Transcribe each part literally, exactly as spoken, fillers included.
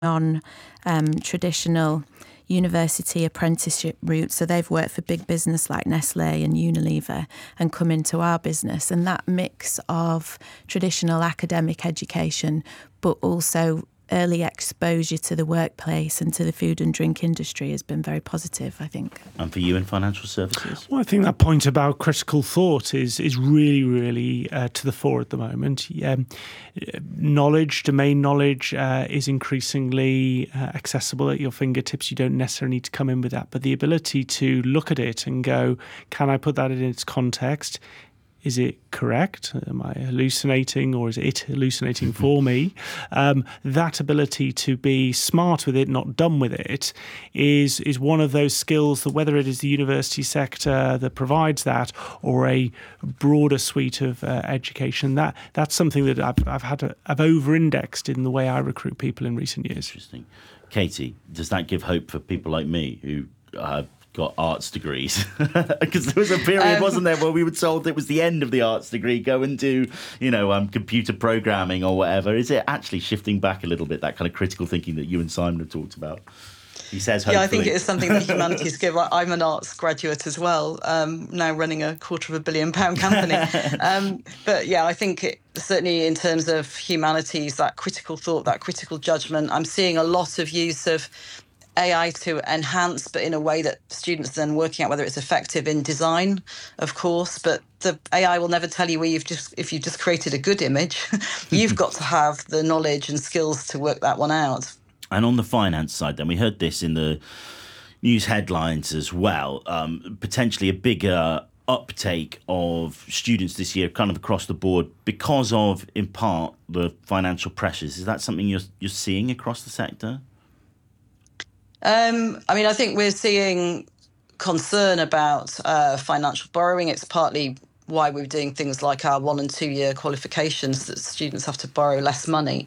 on um, traditional university apprenticeship route. So they've worked for big business like Nestle and Unilever and come into our business. And that mix of traditional academic education, but also early exposure to the workplace and to the food and drink industry has been very positive, I think. And for you in financial services? Well, I think that point about critical thought is is really, really uh, to the fore at the moment. Um, knowledge, domain knowledge uh, is increasingly uh, accessible at your fingertips. You don't necessarily need to come in with that. But the ability to look at it and go, can I put that in its context? Is it correct? Am I hallucinating, or is it hallucinating for me? Um, that ability to be smart with it, not dumb with it, is is one of those skills that, whether it is the university sector that provides that or a broader suite of uh, education, that that's something that I've I've had to, I've over-indexed in the way I recruit people in recent years. Interesting. Katie, does that give hope for people like me who have got arts degrees? Because there was a period, um, wasn't there, where we were told it was the end of the arts degree, go and do, you know, um, computer programming or whatever. Is it actually shifting back a little bit, that kind of critical thinking that you and Simon have talked about? He says, hopefully. Yeah, I think it is something that humanities give. I'm an arts graduate as well, um, now running a quarter of a billion pound company. um, but yeah, I think it, certainly in terms of humanities, that critical thought, that critical judgment, I'm seeing a lot of use of A I to enhance, but in a way that students are then working out whether it's effective in design, of course. But the A I will never tell you where you've just, if you've just created a good image, you've got to have the knowledge and skills to work that one out. And on the finance side, then, we heard this in the news headlines as well, um, potentially a bigger uptake of students this year, kind of across the board, because of, in part, the financial pressures. Is that something you're you're seeing across the sector? Um, I mean, I think we're seeing concern about uh, financial borrowing. It's partly why we're doing things like our one and two year qualifications, that students have to borrow less money.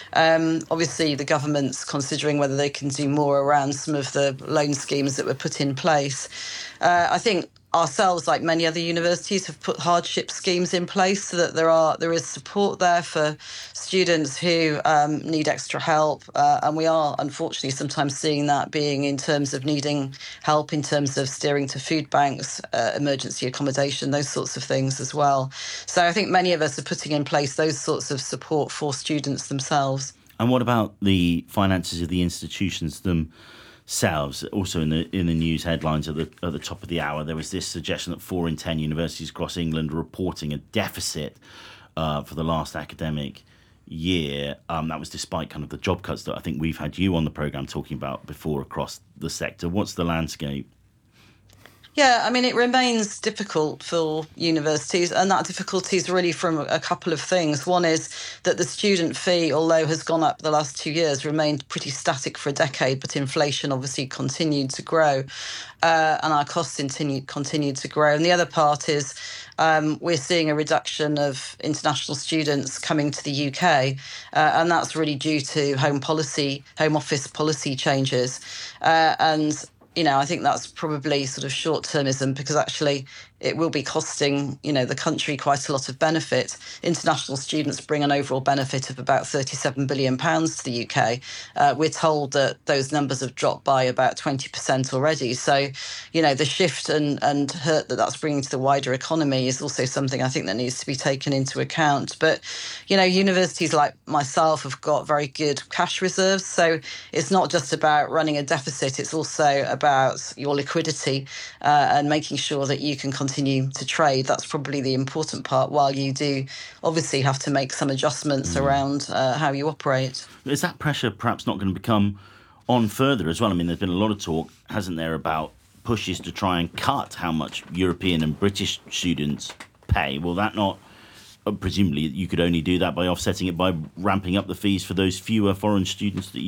Um, obviously, the government's considering whether they can do more around some of the loan schemes that were put in place. Uh, I think ourselves, like many other universities, have put hardship schemes in place so that there are there is support there for students who um, need extra help. Uh, and we are, unfortunately, sometimes seeing that being in terms of needing help in terms of steering to food banks, uh, emergency accommodation, those sorts of things as well. So I think many of us are putting in place those sorts of support for students themselves. And what about the finances of the institutions themselves? Also in the in the news headlines at the at the top of the hour, there was this suggestion that four in ten universities across England are reporting a deficit uh, for the last academic year. Um, that was despite kind of the job cuts that I think we've had you on the programme talking about before across the sector. What's the landscape? Yeah, I mean, it remains difficult for universities, and that difficulty is really from a couple of things. One is that the student fee, although has gone up the last two years, remained pretty static for a decade, but inflation obviously continued to grow, uh, and our costs continued, continued to grow. And the other part is um, we're seeing a reduction of international students coming to the U K, uh, and that's really due to home policy, home office policy changes. Uh, and You know, I think that's probably sort of short-termism, because actually it will be costing, you know, the country quite a lot of benefit. International students bring an overall benefit of about thirty-seven billion pounds to the U K. Uh, we're told that those numbers have dropped by about twenty percent already. So, you know, the shift and, and hurt that that's bringing to the wider economy is also something I think that needs to be taken into account. But, you know, universities like myself have got very good cash reserves. So it's not just about running a deficit, it's also about your liquidity uh, and making sure that you can continue continue to trade. That's probably the important part, while you do obviously have to make some adjustments mm. around uh, how you operate. Is that pressure perhaps not going to become on further as well? I mean, there's been a lot of talk, hasn't there, about pushes to try and cut how much European and British students pay. Will that not, uh, presumably you could only do that by offsetting it by ramping up the fees for those fewer foreign students that you